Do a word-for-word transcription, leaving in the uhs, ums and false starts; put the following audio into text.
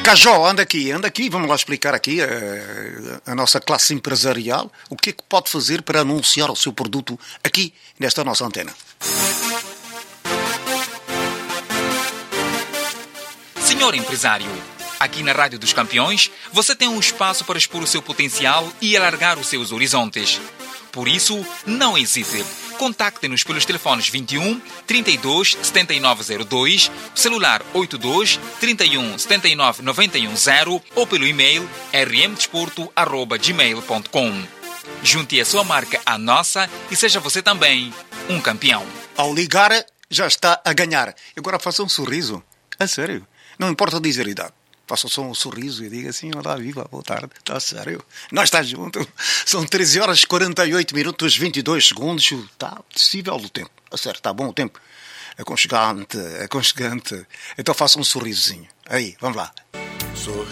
Cajó, anda aqui, anda aqui, vamos lá explicar aqui a, a nossa classe empresarial o que é que pode fazer para anunciar o seu produto aqui nesta nossa antena. Senhor empresário, aqui na Rádio dos Campeões, você tem um espaço para expor o seu potencial e alargar os seus horizontes. Por isso, não hesite. Contacte-nos pelos telefones vinte e um, trinta e dois, setenta e nove zero dois, celular oitenta e dois, trinta e um, setenta e nove, noventa e um zero ou pelo e-mail r m desporto arroba gmail ponto com. Junte a sua marca à nossa e seja você também um campeão. Ao ligar, já está a ganhar. Agora faça um sorriso. A sério. Não importa dizer a idade. Faça só um sorriso e diga assim: olá, viva, boa tarde. Está sério? Nós estamos juntos. São treze horas, quarenta e oito minutos, vinte e dois segundos. Está acessível o tempo. A sério, está bom o tempo. Aconchegante, aconchegante. Então faça um sorrisozinho. Aí, vamos lá. Sorri.